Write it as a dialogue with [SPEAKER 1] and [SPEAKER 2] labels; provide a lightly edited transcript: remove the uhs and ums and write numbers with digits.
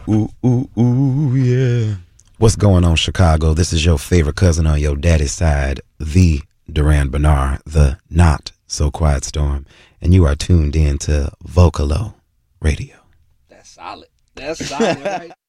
[SPEAKER 1] ooh, yeah. What's going on, Chicago? This is your favorite cousin on your daddy's side, the Duran Bernard, the not so quiet storm, and you are tuned in to Vocalo Radio.
[SPEAKER 2] That's solid. That's solid, right?